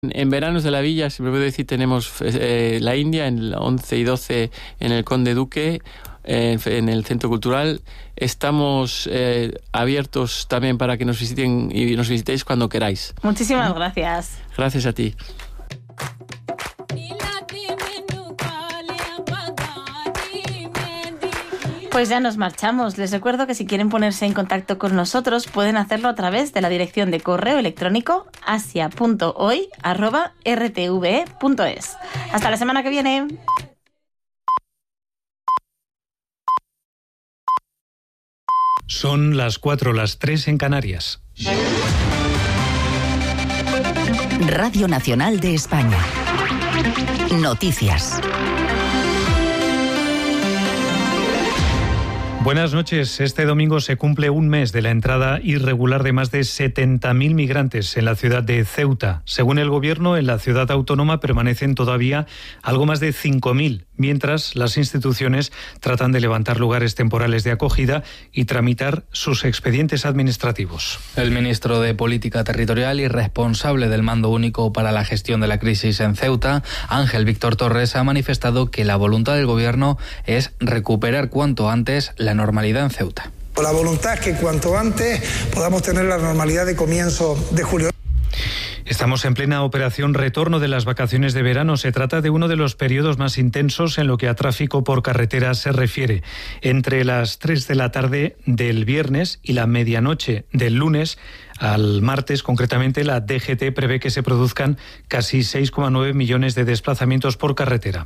En Veranos de la Villa, si me puedo decir, tenemos la India en el 11 y 12 en el Conde Duque, en el Centro Cultural. Estamos abiertos también para que nos visiten y nos visitéis cuando queráis. Muchísimas gracias. Gracias a ti. Pues ya nos marchamos. Les recuerdo que si quieren ponerse en contacto con nosotros pueden hacerlo a través de la dirección de correo electrónico asia.hoy@rtve.es. Hasta la semana que viene. Son las 4, las 3 en Canarias. Radio Nacional de España. Noticias. Buenas noches. Este domingo se cumple un mes de la entrada irregular de más de 70.000 migrantes en la ciudad de Ceuta. Según el Gobierno, en la ciudad autónoma permanecen todavía algo más de 5.000, mientras las instituciones tratan de levantar lugares temporales de acogida y tramitar sus expedientes administrativos. El ministro de Política Territorial y responsable del Mando Único para la Gestión de la Crisis en Ceuta, Ángel Víctor Torres, ha manifestado que la voluntad del Gobierno es recuperar cuanto antes la normalidad en Ceuta. La voluntad es que cuanto antes podamos tener la normalidad de comienzo de julio. Estamos en plena operación retorno de las vacaciones de verano. Se trata de uno de los periodos más intensos en lo que a tráfico por carretera se refiere. Entre las 3 de la tarde del viernes y la medianoche del lunes al martes, concretamente, la DGT prevé que se produzcan casi 6,9 millones de desplazamientos por carretera.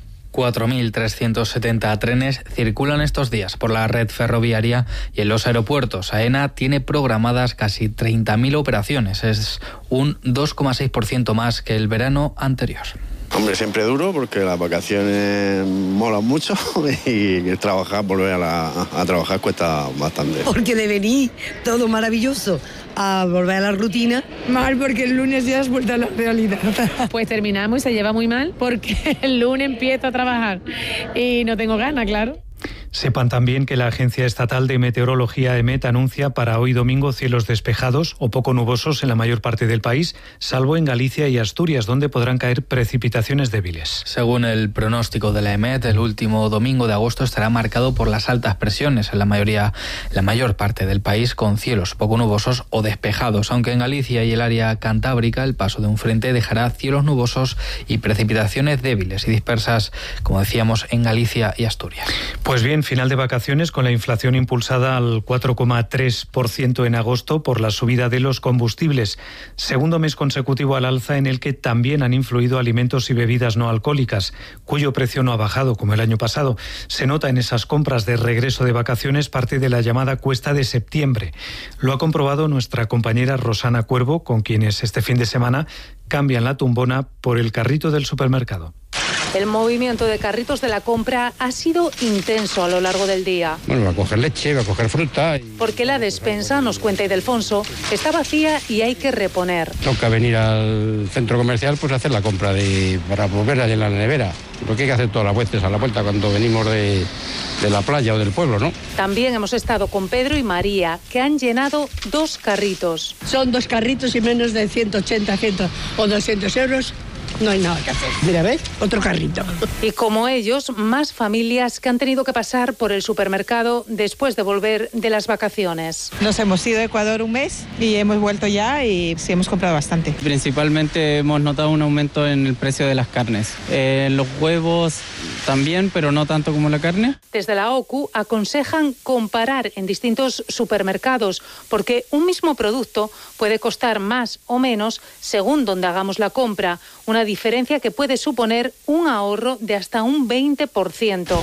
4.370 trenes circulan estos días por la red ferroviaria y en los aeropuertos. AENA tiene programadas casi 30.000 operaciones. Es un 2,6% más que el verano anterior. Hombre, siempre duro porque las vacaciones molan mucho y trabajar, volver a trabajar cuesta bastante. Porque de venir todo maravilloso a volver a la rutina. Mal, porque el lunes ya has vuelto a la realidad. Pues terminamos y se lleva muy mal porque el lunes empiezo a trabajar y no tengo ganas, claro. Sepan también que la Agencia Estatal de Meteorología EMET anuncia para hoy domingo cielos despejados o poco nubosos en la mayor parte del país, salvo en Galicia y Asturias, donde podrán caer precipitaciones débiles. Según el pronóstico de la EMET, el último domingo de agosto estará marcado por las altas presiones en la mayor parte del país, con cielos poco nubosos o despejados, aunque en Galicia y el área cantábrica el paso de un frente dejará cielos nubosos y precipitaciones débiles y dispersas, como decíamos, en Galicia y Asturias. Pues bien, final de vacaciones con la inflación impulsada al 4,3% en agosto por la subida de los combustibles. Segundo mes consecutivo al alza en el que también han influido alimentos y bebidas no alcohólicas, cuyo precio no ha bajado como el año pasado. Se nota en esas compras de regreso de vacaciones parte de la llamada cuesta de septiembre. Lo ha comprobado nuestra compañera Rosana Cuervo, con quienes este fin de semana cambian la tumbona por el carrito del supermercado. El movimiento de carritos de la compra ha sido intenso a lo largo del día. Bueno, va a coger leche, va a coger fruta. Porque la despensa, nos cuenta Ildefonso, está vacía y hay que reponer. Toca venir al centro comercial pues a hacer la compra para volver a llenar la nevera. Porque hay que hacer todas las vueltas a la vuelta cuando venimos de la playa o del pueblo, ¿no? También hemos estado con Pedro y María, que han llenado 2 carritos. Son 2 carritos y menos de 180, 100 o 200 euros. No hay nada que hacer. Mira, ¿ves? Otro carrito. Y como ellos, más familias que han tenido que pasar por el supermercado después de volver de las vacaciones. Nos hemos ido a Ecuador un mes y hemos vuelto ya y sí hemos comprado bastante. Principalmente hemos notado un aumento en el precio de las carnes. Los huevos también, pero no tanto como la carne. Desde la OCU aconsejan comparar en distintos supermercados porque un mismo producto puede costar más o menos según donde hagamos la compra. Una diferencia que puede suponer un ahorro de hasta un 20%.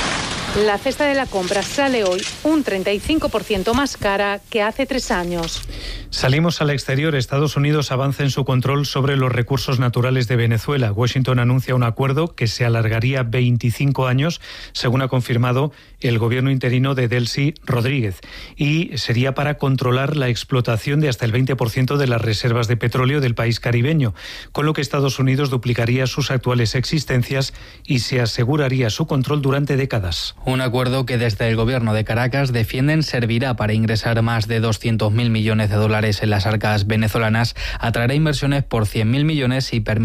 La cesta de la compra sale hoy un 35% más cara que hace 3 años. Salimos al exterior. Estados Unidos avanza en su control sobre los recursos naturales de Venezuela. Washington anuncia un acuerdo que se alargaría 25 años, según ha confirmado el gobierno interino de Delcy Rodríguez, y sería para controlar la explotación de hasta el 20% de las reservas de petróleo del país caribeño, con lo que Estados Unidos duplicaría sus actuales existencias y se aseguraría su control durante décadas. Un acuerdo que desde el gobierno de Caracas defienden servirá para ingresar más de 200.000 millones de dólares en las arcas venezolanas, atraerá inversiones por 100.000 millones y permitirá